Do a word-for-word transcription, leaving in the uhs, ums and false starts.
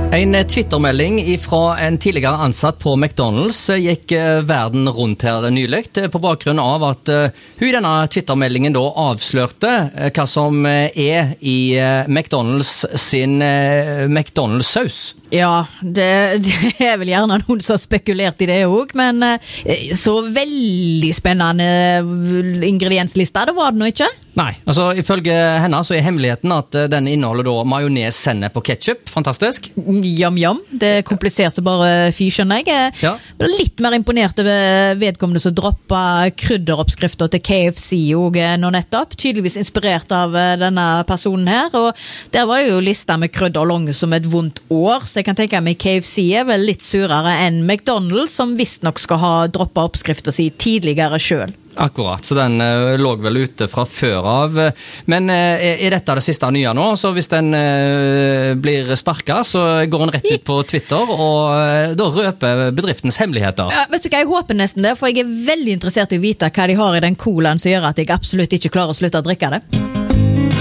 En Twitter-melding fra en tidligere ansatt på McDonald's gikk verden rundt her nylig på bakgrunn av at hun i denne Twitter-meldingen da avslørte hva som er i McDonald's sin McDonald's-saus. Ja, det, det er vel gjerne noen som har spekulert i det også, men så veldig spennende ingredienslista, det var det nå ikke? Nei, altså ifølge henne så er hemmeligheten at den inneholder da majones, sennep og ketchup. Fantastisk. Jam, jam. Det er komplisert så bare fy, skjønner jeg. Ja. Litt mer imponert over vedkommende som droppet krydderoppskrifter til K F C og nå nettopp. Tydeligvis inspirert av denne personen her, og der var det jo lista med krydder lang som et vondt år, så jeg kan tenke meg K F C er vel litt surere enn McDonald's, som visst nok skal ha droppet oppskrifter si tidligere selv. Akkurat, så den uh, lå vel ute fra før av. Men uh, er dette det siste nye nå? Så hvis den uh, blir sparket, så går den rett ut på Twitter, og uh, da røper bedriftens hemmeligheter. Ja, vet du hva, jeg håper nesten det, for jeg er veldig interessert i å vite hva de har i den colaen som gjør at jeg absolutt ikke klarer å slutte å drikke det.